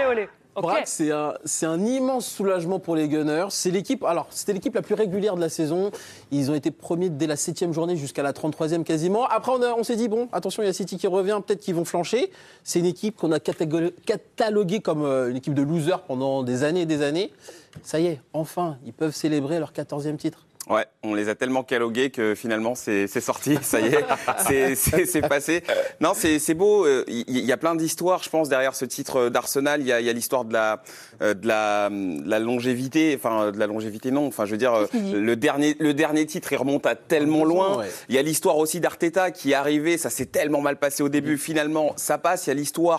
olé. Okay. Braque, c'est un immense soulagement pour les Gunners. C'était l'équipe la plus régulière de la saison. Ils ont été premiers dès la 7e journée jusqu'à la 33e quasiment. Après, on s'est dit, bon, attention, il y a City qui revient, peut-être qu'ils vont flancher. C'est une équipe qu'on a cataloguée comme une équipe de losers pendant des années et des années. Ça y est, enfin, ils peuvent célébrer leur 14e titre. Ouais, on les a tellement catalogués que finalement c'est sorti, ça y est, c'est passé. Non, c'est beau. Il y a plein d'histoires, je pense, derrière ce titre d'Arsenal. Il y a l'histoire de la longévité, enfin de la longévité non. Enfin, je veux dire, le dernier titre, il remonte à tellement loin. Ouais. Il y a l'histoire aussi d'Arteta qui est arrivé. Ça s'est tellement mal passé au début. Finalement, ça passe. Il y a l'histoire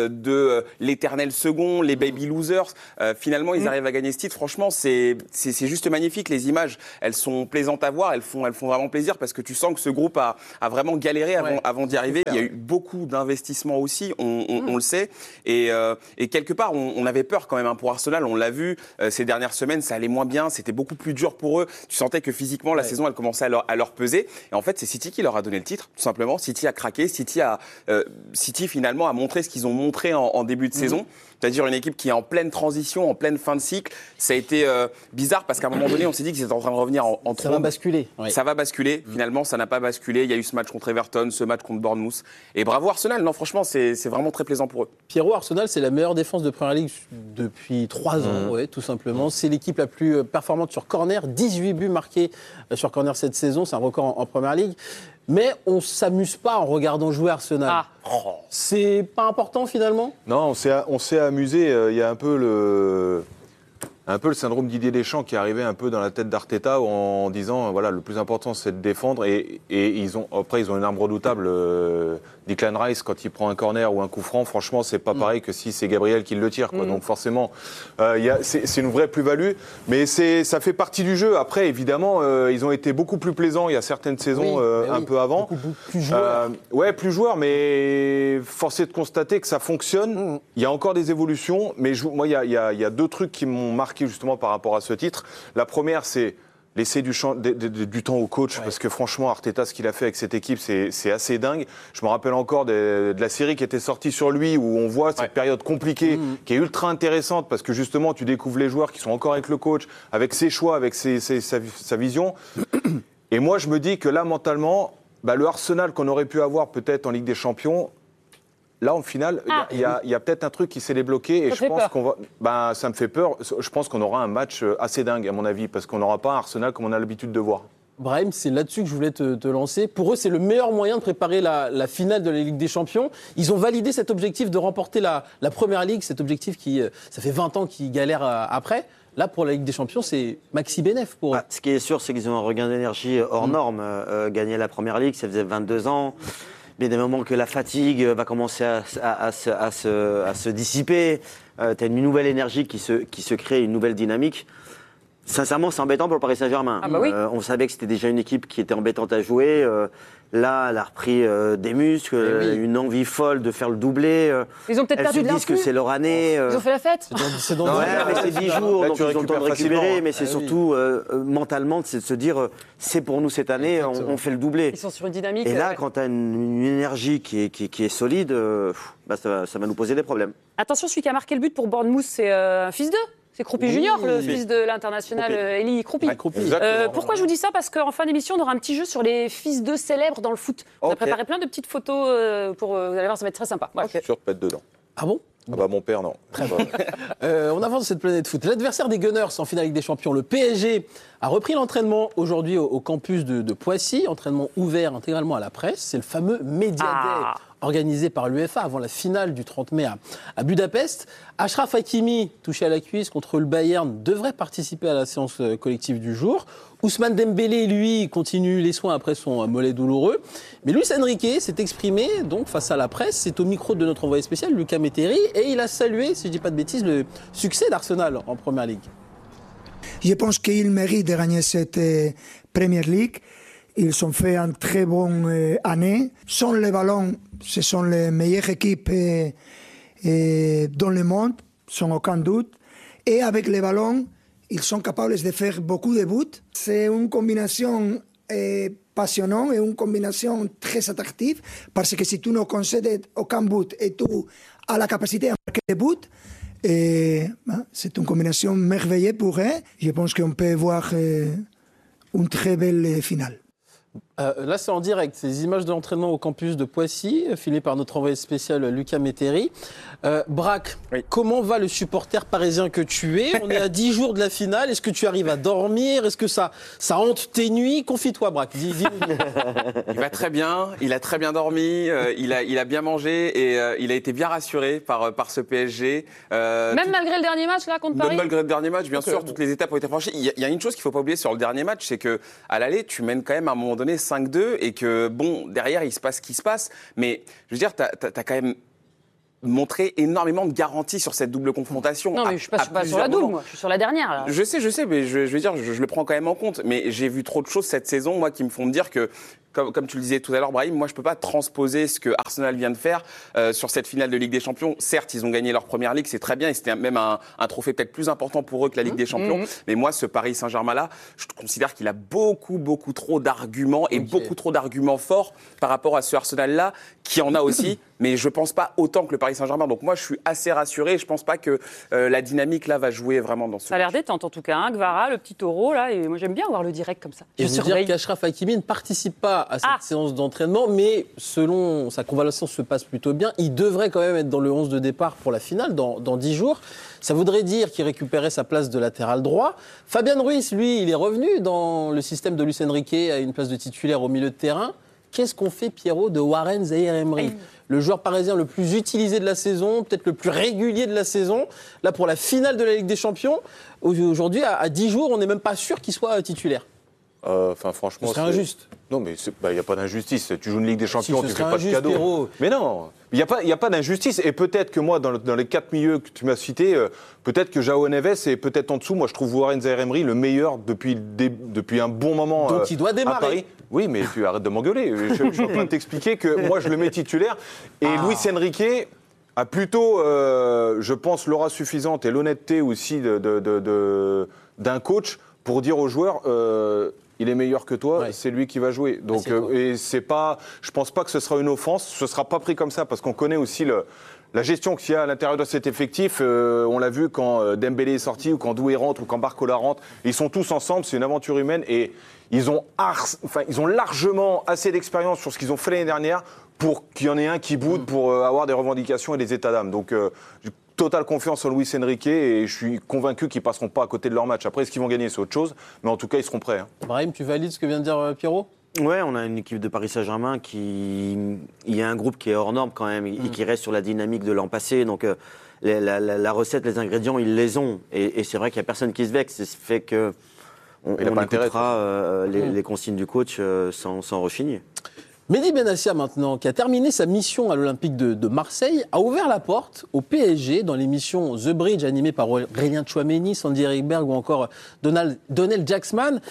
de l'éternel second, les baby losers. Finalement, ils arrivent à gagner ce titre. Franchement, c'est juste magnifique. Les images, elles sont plaisantes à voir, elles font vraiment plaisir parce que tu sens que ce groupe a vraiment galéré avant d'y arriver. Il y a eu beaucoup d'investissements aussi, on le sait. Et quelque part, on avait peur quand même pour Arsenal. On l'a vu ces dernières semaines, ça allait moins bien, c'était beaucoup plus dur pour eux. Tu sentais que physiquement, la saison, elle commençait à leur peser. Et en fait, c'est City qui leur a donné le titre, tout simplement. City a craqué, City finalement a montré ce qu'ils ont montré en début de saison. C'est-à-dire une équipe qui est en pleine transition, en pleine fin de cycle. Ça a été bizarre parce qu'à un moment donné, on s'est dit qu'ils étaient en train de revenir en trombe. Ça va basculer. Oui. Ça va basculer. Finalement, ça n'a pas basculé. Il y a eu ce match contre Everton, ce match contre Bournemouth. Et bravo Arsenal. Non, franchement, c'est vraiment très plaisant pour eux. Pierrot, Arsenal, c'est la meilleure défense de Premier League depuis 3 ans, tout simplement. C'est l'équipe la plus performante sur corner. 18 buts marqués sur corner cette saison. C'est un record en Premier League. Mais on ne s'amuse pas en regardant jouer Arsenal. Ah. C'est pas important finalement ? Non, on s'est amusé. Il y a un peu le syndrome Didier Deschamps qui est arrivé un peu dans la tête d'Arteta en disant voilà, le plus important c'est de défendre. Et ils ont une arme redoutable. Declan Rice, quand il prend un corner ou un coup franc, franchement, c'est pas pareil que si c'est Gabriel qui le tire. Quoi. Donc forcément, c'est une vraie plus-value. Mais ça fait partie du jeu. Après, évidemment, ils ont été beaucoup plus plaisants il y a certaines saisons un peu avant. Beaucoup plus joueurs. Plus joueurs, mais force est de constater que ça fonctionne. Il y a encore des évolutions. Mais moi, il y a 2 trucs qui m'ont marqué justement par rapport à ce titre. La première, c'est laisser du temps au coach, parce que franchement, Arteta, ce qu'il a fait avec cette équipe, c'est assez dingue. Je me rappelle encore de la série qui était sortie sur lui, où on voit cette période compliquée, qui est ultra intéressante, parce que justement, tu découvres les joueurs qui sont encore avec le coach, avec ses choix, avec sa vision. Et moi, je me dis que là, mentalement, le Arsenal qu'on aurait pu avoir peut-être en Ligue des Champions, là, au final, il y a peut-être un truc qui s'est débloqué et je pense qu'on va. Ça me fait peur. Je pense qu'on aura un match assez dingue, à mon avis, parce qu'on n'aura pas un Arsenal comme on a l'habitude de voir. Brahim, c'est là-dessus que je voulais te lancer. Pour eux, c'est le meilleur moyen de préparer la finale de la Ligue des Champions. Ils ont validé cet objectif de remporter la Première Ligue, cet objectif qui, ça fait 20 ans qu'ils galèrent après. Là, pour la Ligue des Champions, c'est maxi bénéf pour eux. Ce qui est sûr, c'est qu'ils ont un regain d'énergie hors norme. Gagner la Première Ligue, ça faisait 22 ans. Mais des moments que la fatigue va commencer à se dissiper, tu as une nouvelle énergie qui se crée, une nouvelle dynamique. Sincèrement, c'est embêtant pour le Paris Saint-Germain. On savait que c'était déjà une équipe qui était embêtante à jouer. Là, elle a repris des muscles, une envie folle de faire le doublé. Ils ont peut-être perdu de l'influx. Ils se disent que c'est leur année. Ils ont fait la fête. C'est dans mais c'est 10 jours, donc ils ont le temps de récupérer. Mais c'est surtout mentalement, c'est de se dire, c'est pour nous cette année, on fait le doublé. Ils sont sur une dynamique. Et là, quand tu as une énergie qui est solide, ça va nous poser des problèmes. Attention, celui qui a marqué le but pour Bournemouth, c'est un fils d'eux. C'est Croupy Junior, le fils de l'international Eli Croupy. Pourquoi je vous dis ça ? Parce qu'en fin d'émission, on aura un petit jeu sur les fils d'eux célèbres dans le foot. On a préparé plein de petites photos pour... vous allez voir, ça va être très sympa. Je suis sûr de pas être dedans. Ah bon ? Mon père, non. Très bon. On avance cette planète foot. L'adversaire des Gunners en finale Ligue des Champions, le PSG, a repris l'entraînement aujourd'hui au campus de Poissy. Entraînement ouvert intégralement à la presse. C'est le fameux Media Day organisé par l'UEFA avant la finale du 30 mai à Budapest. Achraf Hakimi, touché à la cuisse contre le Bayern, devrait participer à la séance collective du jour. Ousmane Dembélé, lui, continue les soins après son mollet douloureux. Mais Luis Enrique s'est exprimé donc face à la presse. C'est au micro de notre envoyé spécial, Lucas Métairie, et il a salué, si je ne dis pas de bêtises, le succès d'Arsenal en Première Ligue. Je pense qu'ils méritent de gagner cette Premier League. Ils ont fait une très bonne année. Sans les ballons, ce sont les meilleures équipes dans le monde, sans aucun doute. Et avec les ballons, ils sont capables de faire beaucoup de buts. C'est une combinaison passionnante et une combinaison très attractive parce que si tu ne concèdes aucun but et tu as la capacité de marquer des buts, Et c'est une combinaison merveilleuse pour eux. Je pense qu'on peut voir une très belle finale. Là, c'est en direct. Ces images de l'entraînement au campus de Poissy, filées par notre envoyé spécial Lucas Métairie. Braque, oui. Comment va le supporter parisien que tu es? On est à 10 jours de la finale. Est-ce que tu arrives à dormir? Est-ce que ça hante tes nuits? Confie-toi, Braque. Dis-nous. Il va très bien. Il a très bien dormi. Il a bien mangé et il a été bien rassuré par ce PSG. Même malgré le dernier match là contre Paris. Même malgré le dernier match, bien sûr, toutes les étapes ont été franchies. Il y a une chose qu'il ne faut pas oublier sur le dernier match, c'est que à l'aller, tu mènes quand même à un moment donné 5-2 et que, bon, derrière, il se passe ce qui se passe. Mais, je veux dire, t'as quand même montré énormément de garanties sur cette double confrontation. Non, mais je ne suis pas sur la double, moi. Je suis sur la dernière, là. Je sais, mais je veux dire, je le prends quand même en compte. Mais j'ai vu trop de choses cette saison, moi, qui me font me dire que, comme tu le disais tout à l'heure, Brahim, moi, je ne peux pas transposer ce que Arsenal vient de faire sur cette finale de Ligue des Champions. Certes, ils ont gagné leur première Ligue, c'est très bien, et c'était même un trophée peut-être plus important pour eux que la Ligue des Champions. Mais moi, ce Paris Saint-Germain-là, je considère qu'il a beaucoup trop d'arguments, et beaucoup trop d'arguments forts par rapport à ce Arsenal-là, qui en a aussi, mais je ne pense pas autant que le Paris Saint-Germain. Donc moi, je suis assez rassuré, je ne pense pas que la dynamique, là, va jouer vraiment dans ce Ça a l'air détente, en tout cas, hein, Gvara, le petit taureau, là, et moi, j'aime bien voir le direct comme ça. Et vous dire qu'Achraf Hakimi ne participe pas à cette séance d'entraînement, mais selon sa convalescence se passe plutôt bien. Il devrait quand même être dans le 11 de départ pour la finale dans 10 jours. Ça voudrait dire qu'il récupérait sa place de latéral droit. Fabien Ruiz, lui, il est revenu dans le système de Luis Enrique à une place de titulaire au milieu de terrain. Qu'est-ce qu'on fait, Pierrot, de Warren Zaïre-Emery, le joueur parisien le plus utilisé de la saison, peut-être le plus régulier de la saison, là pour la finale de la Ligue des Champions? Aujourd'hui, à 10 jours, on n'est même pas sûr qu'il soit titulaire. Franchement, c'est injuste. Non, mais il n'y a pas d'injustice. Tu joues une Ligue des Champions, tu ne fais pas de cadeau. Pierrot. Mais non, il n'y a pas d'injustice. Et peut-être que moi, dans les 4 milieux que tu m'as cités, peut-être que João Neves est peut-être en dessous. Moi, je trouve Warren Zaïre-Emery le meilleur depuis un bon moment. Donc il doit démarrer. À Paris. Oui, mais tu arrêtes de m'engueuler. Je suis en train de t'expliquer que moi, je le mets titulaire. Et Luis Enrique a plutôt, je pense, l'aura suffisante et l'honnêteté aussi d'un coach pour dire aux joueurs... il est meilleur que toi, c'est lui qui va jouer. Donc, et c'est pas, je pense pas que ce sera une offense. Ce sera pas pris comme ça parce qu'on connaît aussi la gestion qu'il y a à l'intérieur de cet effectif. On l'a vu quand Dembélé est sorti ou quand Doué rentre ou quand Barcola rentre. Ils sont tous ensemble. C'est une aventure humaine et ils ont largement assez d'expérience sur ce qu'ils ont fait l'année dernière pour qu'il y en ait un qui boude pour avoir des revendications et des états d'âme. Donc totale confiance en Luis Enrique et je suis convaincu qu'ils ne passeront pas à côté de leur match. Après, est-ce qu'ils vont gagner, c'est autre chose, mais en tout cas, ils seront prêts. Brahim, tu valides ce que vient de dire Pierrot? Ouais, on a une équipe de Paris Saint-Germain il y a un groupe qui est hors norme quand même et qui reste sur la dynamique de l'an passé. Donc la recette, les ingrédients, ils les ont. Et c'est vrai qu'il n'y a personne qui se vexe. C'est ce fait que on écoutera les consignes du coach sans rechigner. Mehdi Benassia maintenant, qui a terminé sa mission à l'Olympique de Marseille, a ouvert la porte au PSG dans l'émission The Bridge animée par Aurélien Tchouaméni, Sandy Rikberg ou encore Donnell Jacksman.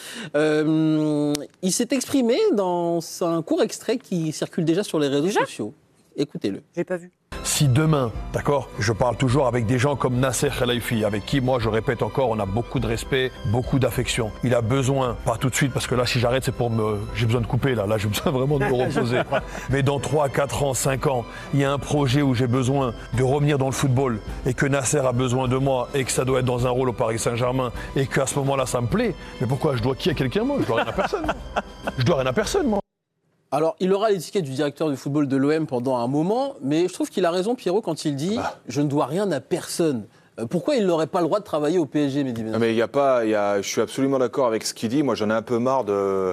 Il s'est exprimé dans un court extrait qui circule déjà sur les réseaux sociaux. Écoutez-le. J'ai pas vu. Si demain, d'accord, je parle toujours avec des gens comme Nasser Khelaifi, avec qui, moi, je répète encore, on a beaucoup de respect, beaucoup d'affection. Il a besoin, pas tout de suite, parce que là, si j'arrête, c'est j'ai besoin de couper, là, j'ai besoin vraiment de me reposer. Mais dans 3, 4 ans, 5 ans, il y a un projet où j'ai besoin de revenir dans le football et que Nasser a besoin de moi et que ça doit être dans un rôle au Paris Saint-Germain et qu'à ce moment-là, ça me plaît. Mais pourquoi je dois qui à quelqu'un, moi? Je dois rien à personne. Je dois rien à personne, moi. Alors, il aura l'étiquette du directeur du football de l'OM pendant un moment, mais je trouve qu'il a raison, Pierrot, quand il dit « je ne dois rien à personne ». Pourquoi il n'aurait pas le droit de travailler au PSG, Mehdi Benassia? Mais je suis absolument d'accord avec ce qu'il dit. Moi, j'en ai un peu marre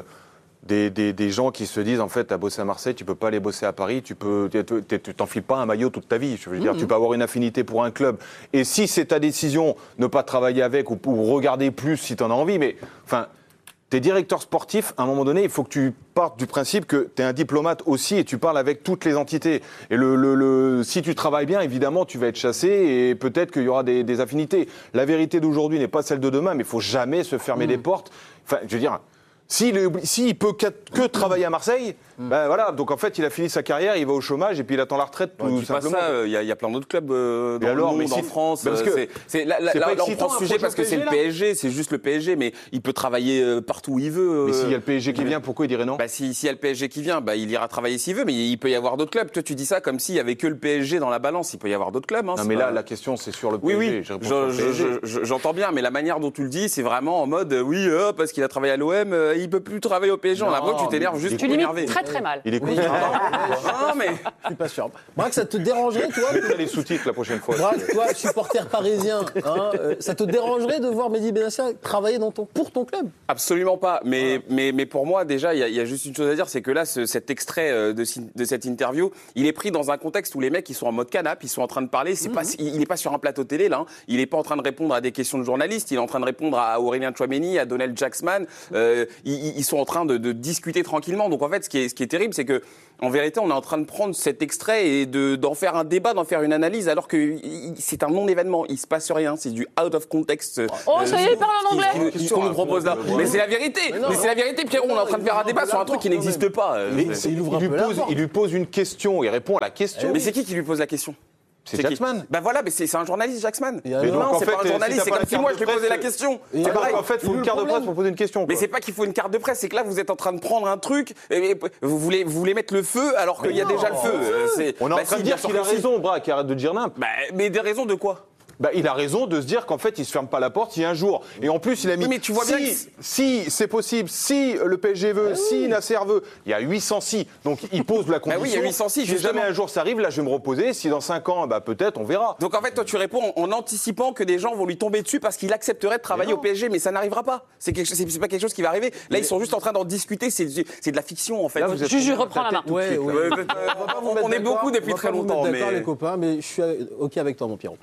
des gens qui se disent, en fait, t'as bossé à Marseille, tu peux pas aller bosser à Paris, tu t'enfiles pas un maillot toute ta vie. Je veux dire, tu peux avoir une affinité pour un club. Et si c'est ta décision, ne pas travailler avec ou regarder plus si t'en as envie, mais enfin... T'es directeur sportif, à un moment donné, il faut que tu partes du principe que t'es un diplomate aussi et tu parles avec toutes les entités. Et si tu travailles bien, évidemment, tu vas être chassé et peut-être qu'il y aura des affinités. La vérité d'aujourd'hui n'est pas celle de demain, mais il faut jamais se fermer les portes. Enfin, je veux dire, S'il peut que travailler à Marseille, ben voilà, donc en fait il a fini sa carrière, il va au chômage et puis il attend la retraite tout simplement. Il y a plein d'autres clubs dans le monde, en France. Parce que là, on prend ce sujet parce que c'est le PSG, c'est juste le PSG, mais il peut travailler partout où il veut. Mais s'il y a le PSG qui vient, pourquoi il dirait non? S'il y a le PSG qui vient, il ira travailler s'il veut, mais il peut y avoir d'autres clubs. Toi, tu dis ça comme s'il y avait que le PSG dans la balance, il peut y avoir d'autres clubs. Non, mais là, la question c'est sur le PSG. J'entends bien, mais la manière dont tu le dis, c'est vraiment en mode parce qu'il a travaillé à l'OM, il peut plus travailler au PSG. On a l'impression que tu t'énerves juste pour énerver. Très très mal. Il écoute. Non, mais Je suis pas sûr. Braque, ça te dérangerait, toi Je mettrai les sous-titres la prochaine fois. Braque, toi, supporter parisien, ça te dérangerait de voir Mehdi Benasser travailler pour ton club? absolument pas. Mais pour moi, déjà, il y a juste une chose à dire, c'est que là, cet extrait de cette interview, il est pris dans un contexte où les mecs, ils sont en mode canap, ils sont en train de parler. Il n'est pas sur un plateau télé, là. Il n'est pas en train de répondre à des questions de journalistes. Il est en train de répondre à Aurélien Tchouameni, à Donald Jacksman. Ils sont en train de discuter tranquillement. Donc en fait, ce qui est terrible, c'est que en vérité, on est en train de prendre cet extrait et d'en faire un débat, d'en faire une analyse, alors que c'est un non-événement. Il se passe rien. C'est du out of context. Ça y est, il parle en anglais. Qu'on nous propose là. Mais c'est la vérité. Mais c'est la vérité, Pierrot. On est en train de faire un débat sur un truc qui n'existe pas. Il lui pose une question, il répond à la question. Mais c'est qui lui pose la question? C'est Jacksman. Voilà, mais c'est un journaliste, Jacksman. Mais non, c'est pas un journaliste, c'est comme si moi je lui posais la question. C'est pareil. En fait, il faut une carte de presse pour poser une question. Mais c'est pas qu'il faut une carte de presse, c'est que là vous êtes en train de prendre un truc, et vous voulez mettre le feu alors qu'il y a déjà le feu. On est en train de dire qu'il a raison, Braque, arrête de dire n'importe. Mais des raisons de quoi? Il a raison de se dire qu'en fait, il se ferme pas la porte si un jour. Et en plus, il a mis. Oui, mais tu vois bien si c'est possible, si le PSG veut, si Nasser veut, il y a 800 si. Donc il pose la condition. Oui, il y a 800 si. Si jamais un jour ça arrive, là, je vais me reposer. Si dans 5 ans, peut-être, on verra. Donc en fait, toi, tu réponds en anticipant que des gens vont lui tomber dessus parce qu'il accepterait de travailler au PSG, mais ça n'arrivera pas. C'est pas quelque chose qui va arriver. Là, ils sont juste en train d'en discuter. C'est de la fiction, en fait. Je reprends la main. Ouais. On est beaucoup depuis très longtemps. D'accord, les copains, mais je suis OK avec toi, mon Pierrot.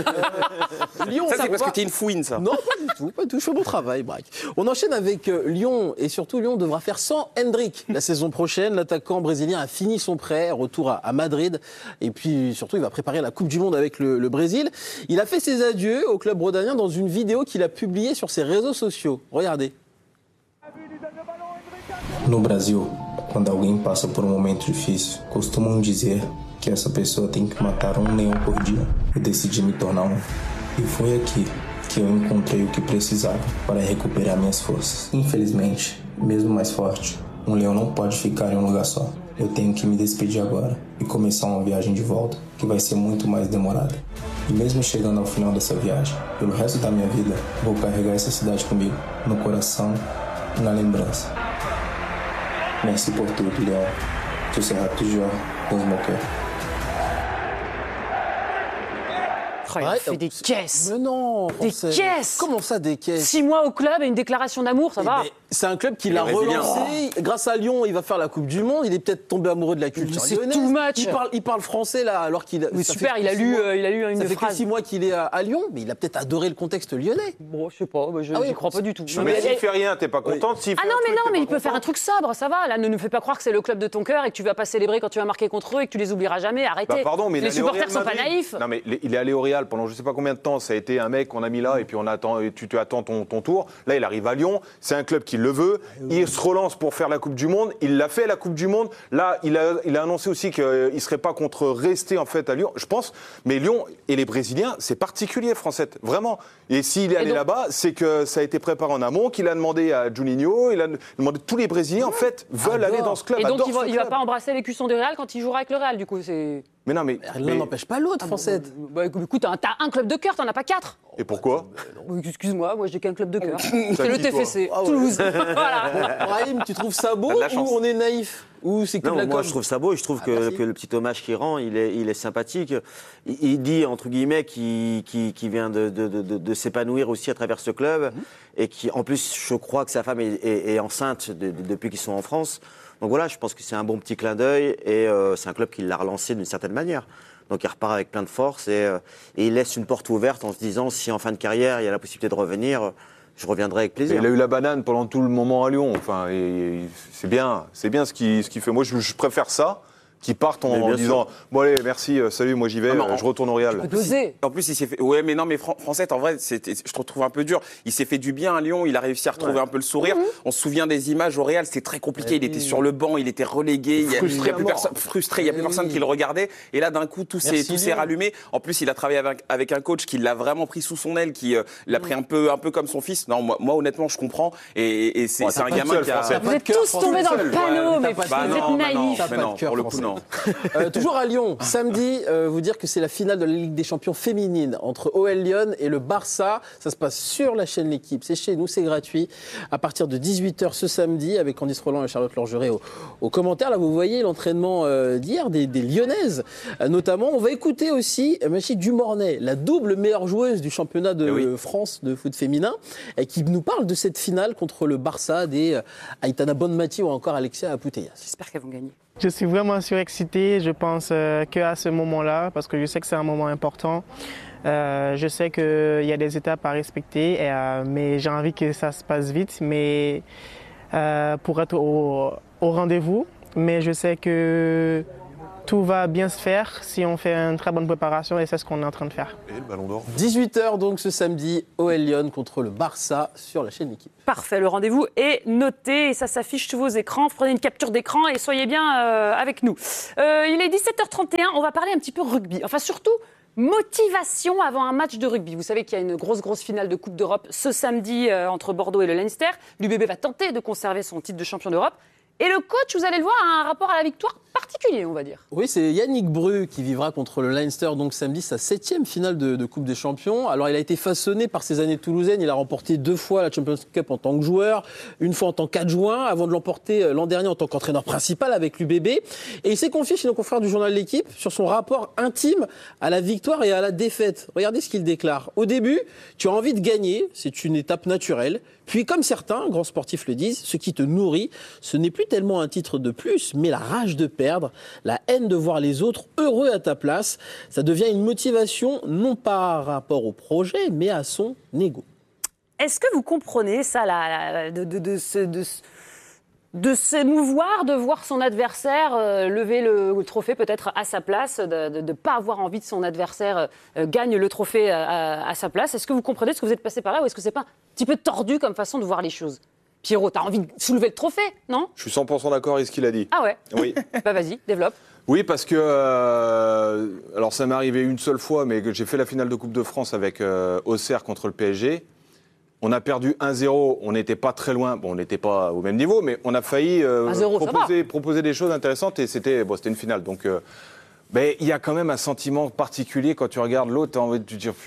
Lyon, ça, c'est parce que t'es une fouine, ça. Non, pas du tout. Je fais mon travail, Braque. On enchaîne avec Lyon, et surtout Lyon devra faire sans Hendrick la saison prochaine. L'attaquant brésilien a fini son prêt, retour à Madrid, et puis surtout il va préparer la Coupe du Monde avec le Brésil. Il a fait ses adieux au club rhodanien dans une vidéo qu'il a publiée sur ses réseaux sociaux. Regardez. No Brasil, quando alguém passa por momento difícil, costumam dizer que essa pessoa tem que matar leão por dia. Eu decidi me tornar E foi aqui que eu encontrei o que precisava para recuperar minhas forças. Infelizmente, mesmo mais forte, leão não pode ficar em lugar só. Eu tenho que me despedir agora e começar uma viagem de volta, que vai ser muito mais demorada. E mesmo chegando ao final dessa viagem, pelo resto da minha vida, vou carregar essa cidade comigo, no coração e na lembrança. Merci pour tout, Léon. Tu seras toujours dans mon cœur. Il fait des caisses. Mais non, des caisses. Comment ça, des caisses? 6 mois au club et une déclaration d'amour, ça va. C'est un club qui l'a relancé. Grâce à Lyon, il va faire la Coupe du Monde. Il est peut-être tombé amoureux de la culture lyonnaise. C'est too much. Il parle français là, alors qu'il. Oui, super. Il a lu une ça fait phrase. Que 6 mois qu'il est à Lyon, mais il a peut-être adoré le contexte lyonnais. Bon, je sais pas. Je n'y crois pas du tout. Mais s'il fait rien, t'es pas contente. Ah non, mais il peut faire un truc sobre, ça va. Là, ne nous fais pas croire que c'est le club de ton cœur et que tu vas pas célébrer quand tu vas marquer contre eux et que tu les oublieras jamais. Arrêtez. Pardon, mais les supporters sont pas naïfs. Non, mais il est allé au Real pendant je sais pas combien de temps. Ça a été un mec qu'on a mis là et puis tu attends ton tour. Là, il arrive à Lyon. C'est un club qui le veut. Il se relance pour faire la Coupe du Monde. Il l'a fait, la Coupe du Monde. Là, il a annoncé aussi qu'il ne serait pas contre rester en fait à Lyon, je pense. Mais Lyon et les Brésiliens, c'est particulier, Francette, vraiment. Et s'il est allé là-bas, c'est que ça a été préparé en amont, qu'il a demandé à Juninho, il a demandé tous les Brésiliens, en fait, veulent aller dans ce club. Et donc, il ne va pas embrasser les cuissons du Real quand il jouera avec le Real, du coup. Mais non, mais l'un n'empêche pas l'autre, Francette. Écoute, t'as un club de cœur, t'en as pas 4. Et pourquoi? Excuse-moi, moi j'ai qu'un club de cœur. C'est le TFC, Toulouse. Voilà. Brahim, tu trouves ça beau ou on est naïf? Ou c'est que non, moi je trouve ça beau et je trouve que le petit hommage qu'il rend, il est sympathique. Il dit, entre guillemets, qu'il vient de s'épanouir aussi à travers ce club et qui, en plus, je crois que sa femme est enceinte depuis qu'ils sont en France. Donc voilà, je pense que c'est un bon petit clin d'œil et c'est un club qui l'a relancé d'une certaine manière. Donc il repart avec plein de force et il laisse une porte ouverte en se disant si en fin de carrière il y a la possibilité de revenir, je reviendrai avec plaisir. Il a eu la banane pendant tout le moment à Lyon. Enfin, c'est bien ce qu'il fait. Moi, je préfère ça qui partent en disant bon allez merci salut moi j'y vais je retourne au Real. En plus il s'est fait mais Francette en vrai je te trouve un peu dur. Il s'est fait du bien à Lyon, il a réussi à retrouver un peu le sourire. On se souvient des images au Real, c'était très compliqué, il était sur le banc, il était relégué, frustré, il y a plus personne qui le regardait et là d'un coup tout s'est rallumé. En plus il a travaillé avec un coach qui l'a vraiment pris sous son aile, qui l'a pris un peu comme son fils. Non moi honnêtement je comprends et c'est un gamin qui a vous êtes tous tombés dans le panneau mais vous êtes naïfs. Pour le coup non. Toujours à Lyon, samedi, vous dire que c'est la finale de la Ligue des Champions féminine entre OL Lyon et le Barça. Ça se passe sur la chaîne L'Équipe. C'est chez nous, c'est gratuit. À partir de 18h ce samedi, avec Candice Roland et Charlotte Lorgeret aux commentaires. Là, vous voyez l'entraînement d'hier des Lyonnaises. Notamment, on va écouter aussi Machid Dumornay, la double meilleure joueuse du championnat de France de foot féminin, et qui nous parle de cette finale contre le Barça des Aitana Bonmati ou encore Alexia Putellas. J'espère qu'elles vont gagner. Je suis vraiment surexcité, je pense qu'à ce moment-là, parce que je sais que c'est un moment important. Je sais qu'il y a des étapes à respecter, mais j'ai envie que ça se passe vite, mais pour être au rendez-vous. Mais je sais que tout va bien se faire si on fait une très bonne préparation et c'est ce qu'on est en train de faire. Et le Ballon d'Or. 18h donc ce samedi, OL Lyon contre le Barça sur la chaîne L'Équipe. Parfait, le rendez-vous est noté et ça s'affiche sur vos écrans. Prenez une capture d'écran et soyez bien avec nous. Il est 17h31, on va parler un petit peu rugby. Enfin surtout, motivation avant un match de rugby. Vous savez qu'il y a une grosse finale de Coupe d'Europe ce samedi entre Bordeaux et le Leinster. L'UBB va tenter de conserver son titre de champion d'Europe. Et le coach, vous allez le voir, a un rapport à la victoire particulier, on va dire. Oui, c'est Yannick Bru qui vivra contre le Leinster, donc samedi, sa 7e finale de Coupe des Champions. Alors, il a été façonné par ses années toulousaines. Il a remporté 2 fois la Champions Cup en tant que joueur, une fois en tant qu'adjoint, avant de l'emporter l'an dernier en tant qu'entraîneur principal avec l'UBB. Et il s'est confié chez nos confrères du journal L'Équipe sur son rapport intime à la victoire et à la défaite. Regardez ce qu'il déclare. Au début, tu as envie de gagner, c'est une étape naturelle. Puis, comme certains grands sportifs le disent, ce qui te nourrit, ce n'est plus tellement un titre de plus, mais la rage de perdre, la haine de voir les autres heureux à ta place. Ça devient une motivation, non pas par rapport au projet, mais à son ego. Est-ce que vous comprenez ça, de s'émouvoir, de voir son adversaire lever le trophée peut-être à sa place, de ne pas avoir envie que son adversaire gagne le trophée à sa place? Est-ce que vous comprenez ce que vous êtes passé par là ou est-ce que c'est pas un petit peu tordu comme façon de voir les choses? Pierrot, t'as envie de soulever le trophée, non? Je suis 100% d'accord avec ce qu'il a dit. Ah ouais? Oui. Bah vas-y, développe. Oui, parce que alors ça m'est arrivé une seule fois, mais que j'ai fait la finale de Coupe de France avec Auxerre contre le PSG. On a perdu 1-0, on n'était pas très loin, bon, on n'était pas au même niveau, mais on a failli proposer des choses intéressantes et c'était une finale. Donc, il y a quand même un sentiment particulier quand tu regardes l'autre, tu as envie de te dire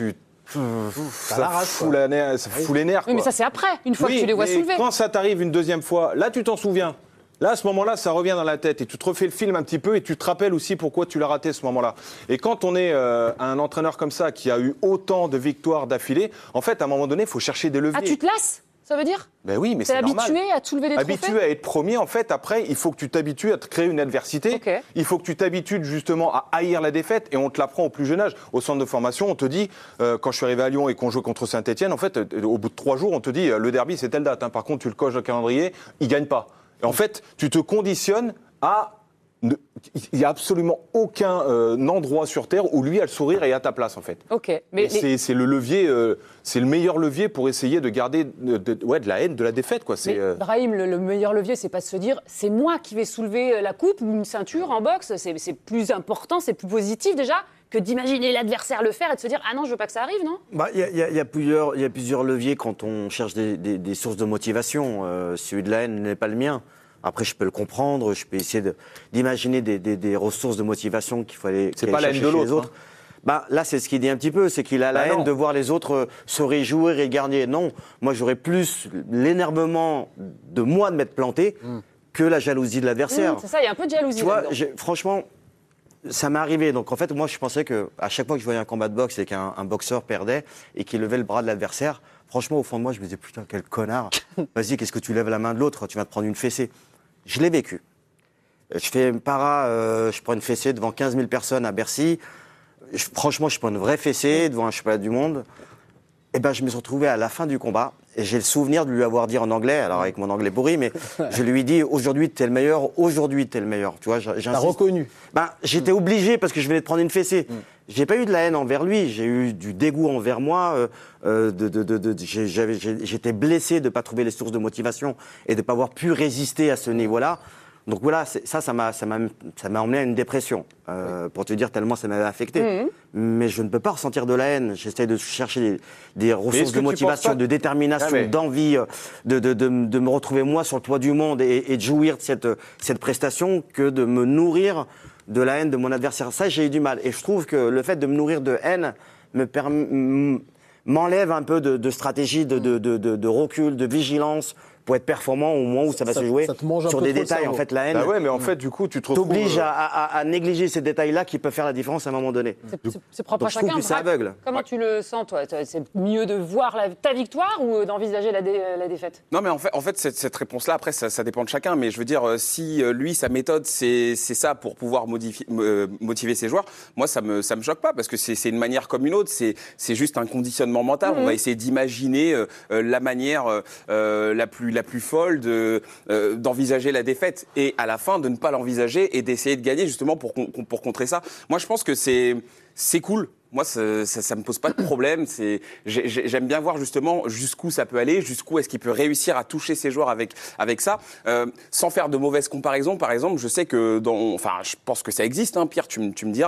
ça fout les nerfs. Oui, mais ça c'est après, une fois que tu les vois soulever. Quand ça t'arrive une deuxième fois, là tu t'en souviens. Là, à ce moment-là, ça revient dans la tête et tu te refais le film un petit peu et tu te rappelles aussi pourquoi tu l'as raté ce moment-là. Et quand on est un entraîneur comme ça qui a eu autant de victoires d'affilée, en fait, à un moment donné, il faut chercher des leviers. Ah, tu te lasses, ça veut dire? Ben oui, mais c'est normal. T'es habitué à te soulever des trophées? Habitué à être premier, en fait, après, il faut que tu t'habitues à te créer une adversité. Okay. Il faut que tu t'habitues justement à haïr la défaite et on te l'apprend au plus jeune âge. Au centre de formation, on te dit, quand je suis arrivé à Lyon et qu'on joue contre Saint-Etienne, en fait, au bout de 3 jours, on te dit, le derby, c'est telle date. Hein. Par contre, tu le coches dans le calendrier, il ne gagne pas. Et en fait, tu te conditionnes à... Il n'y a absolument aucun endroit sur Terre où lui a le sourire et à ta place, en fait. Ok. C'est le levier, c'est le meilleur levier pour essayer de garder de la haine, de la défaite, quoi. Mais Brahim, le meilleur levier, c'est pas de se dire c'est moi qui vais soulever la coupe ou une ceinture en boxe. C'est plus important, c'est plus positif déjà que d'imaginer l'adversaire le faire et de se dire ah non, je veux pas que ça arrive, non? Il y a plusieurs leviers quand on cherche des sources de motivation. Celui de la haine n'est pas le mien. Après, je peux le comprendre, je peux essayer d'imaginer des ressources de motivation qu'il fallait c'est pas la haine de l'autre. Là, c'est ce qu'il dit un petit peu, c'est qu'il a la haine de voir les autres se réjouir et gagner. Non, moi, j'aurais plus l'énervement de moi de m'être planté que la jalousie de l'adversaire. C'est ça, il y a un peu de jalousie. Tu vois, franchement, ça m'est arrivé. Donc, en fait, moi, je pensais qu'à chaque fois que je voyais un combat de boxe et qu'un boxeur perdait et qu'il levait le bras de l'adversaire, franchement, au fond de moi, je me disais, putain, quel connard. Vas-y, qu'est-ce que tu lèves la main de l'autre? Tu vas te prendre une fessée. Je l'ai vécu. Je fais une je prends une fessée devant 15 000 personnes à Bercy. Franchement, je prends une vraie fessée devant un championnat du monde. Et je me suis retrouvé à la fin du combat. Et j'ai le souvenir de lui avoir dit en anglais, alors avec mon anglais pourri, mais je lui ai dit aujourd'hui t'es le meilleur, tu vois. T'as reconnu. J'étais obligé parce que je venais de prendre une fessée. J'ai pas eu de la haine envers lui, j'ai eu du dégoût envers moi. J'étais blessé de pas trouver les sources de motivation et de pas avoir pu résister à ce niveau-là. Donc voilà, ça m'a emmené à une dépression, pour te dire tellement ça m'avait affecté. Mais je ne peux pas ressentir de la haine. J'essaie de chercher des ressources de motivation, de détermination, d'envie, de me retrouver moi sur le toit du monde et de jouir de cette prestation que de me nourrir de la haine de mon adversaire. Ça, j'ai eu du mal. Et je trouve que le fait de me nourrir de haine m'enlève un peu de stratégie, de recul, de vigilance, pour être performant au moment où ça va se jouer sur des détails. En fait, la haine. Bah ouais, mais en fait, du coup, tu te retrouves. T'obliges à négliger ces détails-là qui peuvent faire la différence à un moment donné. C'est propre à chacun. C'est aveugle. Comment tu le sens, toi? C'est mieux de voir ta victoire ou d'envisager la défaite? Non, mais en fait cette réponse-là, après, ça dépend de chacun. Mais je veux dire, si lui, sa méthode, c'est ça pour pouvoir motiver ses joueurs, moi, ça me choque pas parce que c'est une manière comme une autre. C'est juste un conditionnement mental. On va essayer d'imaginer la manière la plus folle d'envisager la défaite et à la fin de ne pas l'envisager et d'essayer de gagner justement pour contrer ça. Moi, je pense que c'est cool. Moi, ça me pose pas de problème. J'aime bien voir justement jusqu'où ça peut aller, jusqu'où est-ce qu'il peut réussir à toucher ses joueurs avec ça, sans faire de mauvaises comparaisons. Par exemple, je sais que je pense que ça existe, hein, Pierre, tu me diras.